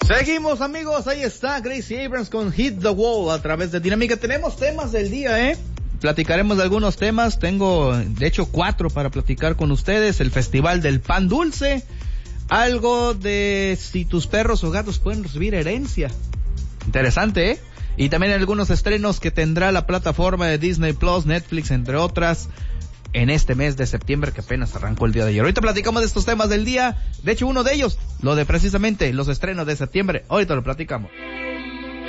Seguimos, amigos, ahí está Gracie Abrams con Hit the Wall a través de Dinámica. Tenemos temas del día, platicaremos de algunos temas. Tengo, de hecho, 4 para platicar con ustedes. El Festival del Pan Dulce, algo de si tus perros o gatos pueden recibir herencia. Interesante, y también algunos estrenos que tendrá la plataforma de Disney Plus, Netflix, entre otras, en este mes de septiembre que apenas arrancó el día de ayer. Ahorita platicamos de estos temas del día. De hecho, uno de ellos, lo de precisamente los estrenos de septiembre. Ahorita lo platicamos.